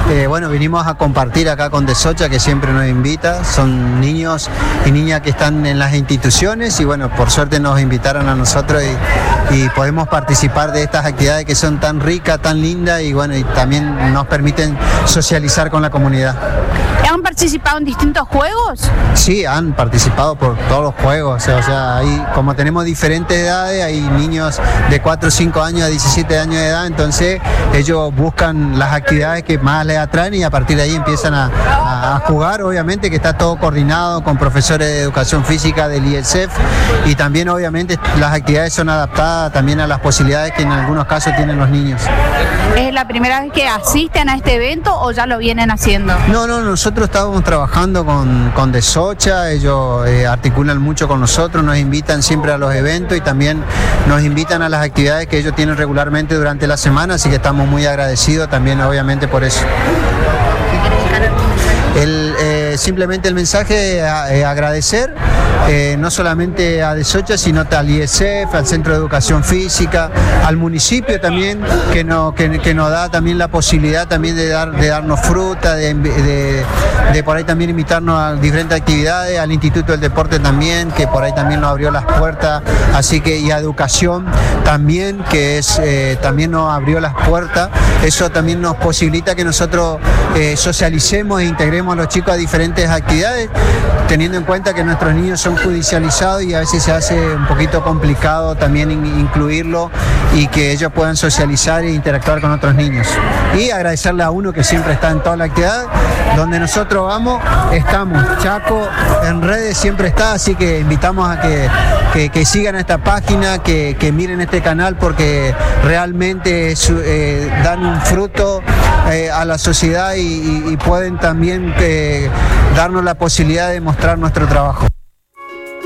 Bueno, vinimos a compartir acá con Desocha, que siempre nos invita. Son niños y niñas que están en las instituciones y bueno, por suerte nos invitaron a nosotros y podemos participar de estas actividades que son tan ricas, tan lindas y bueno, y también nos permiten socializar con la comunidad. ¿Han participado en distintos juegos? Sí, han participado por todos los juegos, o sea, ahí, como tenemos diferentes edades, hay niños de 4 o 5 años a 17 años de edad, entonces ellos buscan las actividades que más les atraen y a partir de ahí empiezan a jugar, obviamente que está todo coordinado con profesores de educación física del IESEF y también obviamente las actividades son adaptadas también a las posibilidades que en algunos casos tienen los niños. ¿Es la primera vez que asisten a este evento o ya lo vienen haciendo? No, nosotros estábamos trabajando con Desocha, ellos articulan mucho con nosotros, nos invitan siempre a los eventos y también nos invitan a las actividades que ellos tienen regularmente durante la semana, así que estamos muy agradecidos también obviamente por eso. Simplemente el mensaje es agradecer no solamente a Desocha, sino al IESEF, al Centro de Educación Física, al municipio también, que nos da también la posibilidad también de darnos fruta, de por ahí también invitarnos a diferentes actividades, al Instituto del Deporte también, que por ahí también nos abrió las puertas, así que y a Educación también, que también nos abrió las puertas, eso también nos posibilita que nosotros socialicemos e integremos a los chicos a diferentes actividades, teniendo en cuenta que nuestros niños son judicializados y a veces se hace un poquito complicado también incluirlo y que ellos puedan socializar e interactuar con otros niños. Y agradecerle a uno que siempre está en toda la actividad, donde nosotros vamos, estamos. Chaco en redes siempre está, así que invitamos a que sigan esta página, que miren este canal porque realmente dan un fruto a la sociedad y pueden también darnos la posibilidad de mostrar nuestro trabajo.